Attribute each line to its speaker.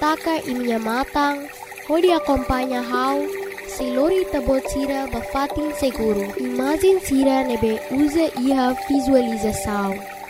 Speaker 1: ataca e minha matang, onde acompanha how, se lori tabot sira bafatin seguro. Imagem sira nebe usa ia visualização.